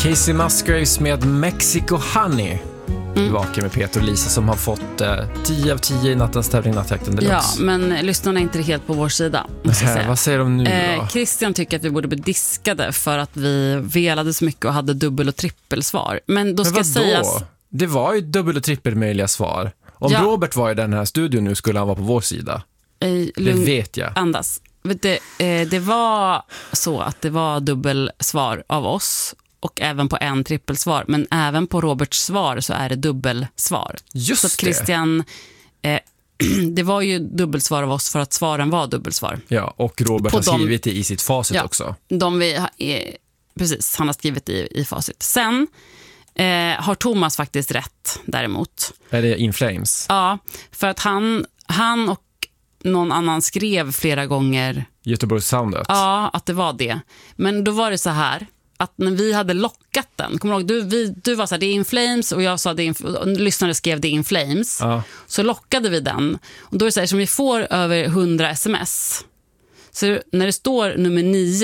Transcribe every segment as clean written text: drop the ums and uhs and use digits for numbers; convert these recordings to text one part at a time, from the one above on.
Casey Musgraves med Mexico Honey. Tillbaka med Peter och Lisa som har fått 10 av 10 i nattens tävling Nattjakten Deluxe. Ja, men lyssnarna är inte helt på vår sida, måste jag säga. Vad säger de nu då? Christian tycker att vi borde bli diskade för att vi velade så mycket och hade dubbel- och trippelsvar. Men då ska sägas... Det var ju dubbel- och trippelmöjliga svar. Om Robert var i den här studion nu skulle han vara på vår sida. Det vet jag. Andas. Det var så att det var dubbelsvar av oss och även på en trippelsvar, men även på Roberts svar så är det dubbelsvar. Just så att Christian, det var ju dubbelsvar av oss för att svaren var dubbelsvar. Ja, och Robert har skrivit det i sitt facit också. Precis, han har skrivit det i facit. Sen har Thomas faktiskt rätt däremot. Är det In Flames? Ja, för att han och någon annan skrev flera gånger Göteborgssoundet. Ja, att det var det. Men då var det så här att när vi hade lockat den, kommer du ihåg, du var så här, det är In Flames och jag sa lyssnare skrev det In Flames. Ja. Så lockade vi den. Och då är det så här, som vi får över 100 sms. Så när det står nummer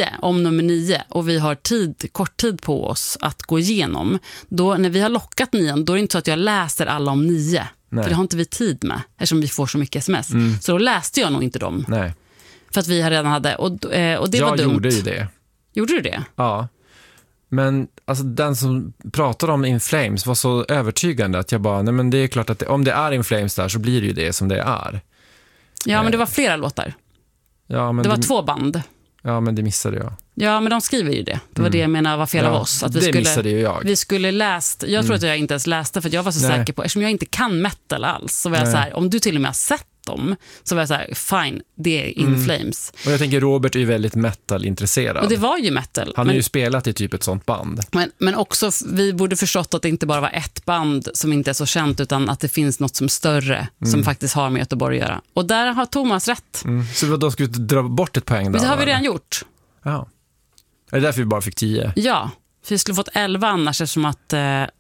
9 och vi har kort tid på oss att gå igenom, då när vi har lockat 9, då är det inte så att jag läser alla om 9. Nej. För det har inte vi tid med eftersom vi får så mycket sms. Så då läste jag nog inte dem. Nej. För att vi redan hade och det var dumt. Jag gjorde ju det. Gjorde du det? Ja. Men alltså, den som pratade om In Flames var så övertygande att jag bara, nej men det är klart att om det är In Flames där så blir det ju det som det är. Ja, men det var flera låtar. Ja, men det var 2 band. Ja, men det missade jag. Ja, men de skriver ju det. Det var det jag menar var fel av oss. Att missade ju jag. Vi skulle läst, jag tror att jag inte ens läste för att jag var så säker på, eftersom jag inte kan metal alls, så var jag så här, om du till och med har sett dem, så var jag så här, fine, det är In Flames. Och jag tänker Robert är ju väldigt metal-intresserad. Och det var ju metal. Han har ju spelat i typ ett sånt band. Men också, vi borde förstått att det inte bara var ett band som inte är så känt, utan att det finns något som större som faktiskt har med Göteborg att göra. Och där har Thomas rätt. Så då skulle vi dra bort ett poäng där? Det har vi redan gjort. Ja. Är det därför vi bara fick 10? Ja, för vi skulle fått 11 annars eftersom att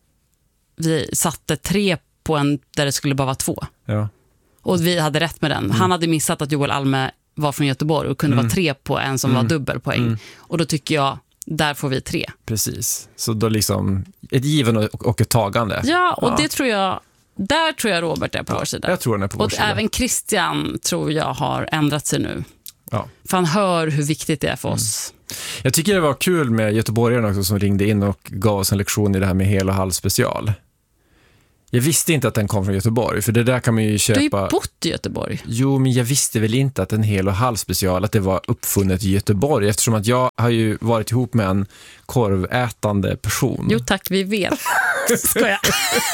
vi satte 3 på en där det skulle bara vara 2. Ja. Och vi hade rätt med den. Han hade missat att Joel Alme var från Göteborg och kunde vara 3 på en som var dubbelpoäng. Och då tycker jag, där får vi 3. Precis. Så då liksom ett given och ett tagande. Ja, och det tror jag, där tror jag Robert är på vår sida. Jag tror han är på vår sida. Och även Christian tror jag har ändrat sig nu. Ja. För han hör hur viktigt det är för oss. Jag tycker det var kul med göteborgarna också som ringde in och gav oss en lektion i det här med hel- och halvspecial. Jag visste inte att den kom från Göteborg, för det där kan man ju köpa... Du har ju bott i Göteborg. Jo, men jag visste väl inte att en hel- och halvspecial, att det var uppfunnet i Göteborg, eftersom att jag har ju varit ihop med en korvätande person. Jo tack, vi vet. Ska jag?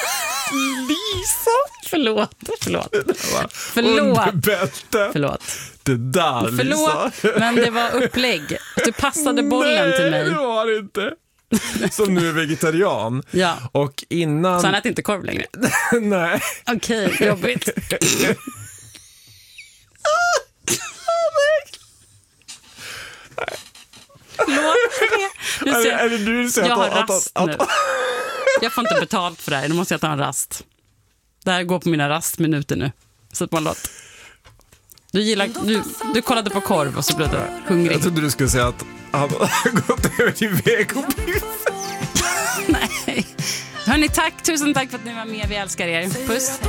Lisa! Förlåt. Förlåt. Det där, Lisa. Men det var upplägg. Du passade bollen till mig. Nej, det var det inte. Som nu är vegetarian. Ja. Och innan... Så han äter inte korv längre? Nej. Okej, jobbigt. Förlåt. Är det du som jag har rast nu. Jag får inte betalt för det här. Nu måste jag ta en rast. Det här går på mina rastminuter nu. Så att man låter. Du kollade på korv och så blev du hungrig. Jag trodde du skulle säga att han har gått över till vegobiff. Nej. Hörrni, tusen tack för att ni var med. Vi älskar er. Puss.